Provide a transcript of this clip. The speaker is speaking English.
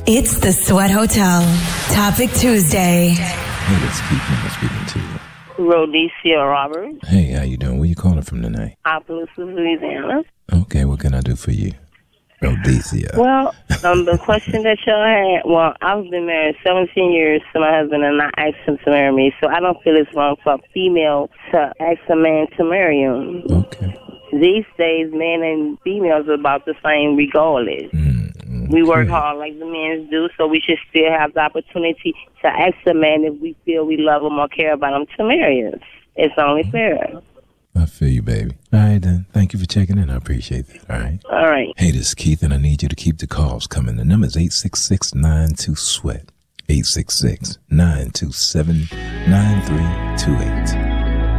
It's the Sweat Hotel. Topic Tuesday. Hey, let's keep speaking to you. Rhodesia Roberts. Hey, how you doing? Where you calling from tonight? Opelousas, Louisiana. Okay, what can I do for you? Rhodesia. Well, the question that y'all had, I've been married 17 years to my husband, and I asked him to marry me, so I don't feel it's wrong for a female to ask a man to marry him. Okay. These days, men and females are about the same regardless. We work hard like the men do, so we should still have the opportunity to ask a man if we feel we love him or care about him to marry us. It's only fair. I feel you, baby. All right, then. Thank you for checking in. I appreciate that. All right. All right. Hey, this is Keith, and I need you to keep the calls coming. The number is 866-92-SWEAT. 866-927-9328.